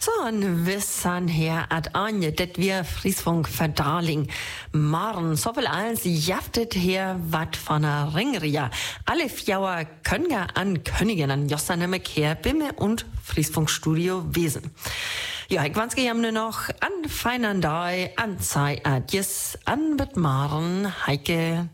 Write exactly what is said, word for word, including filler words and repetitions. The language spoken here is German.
So, und wissan her at Anje, det wir Friesfunk Verdarling. Maren, so viel als jaftet her wat von a Ringria. Alle Fjauer können ja an Königen an Jossanemme Kehr, Bimme und Friesfunk Studio Wesen. Ja, ich wünsche ihm nur noch an feinen Dai, an Zeit, adjes, an mit Maren, Heike.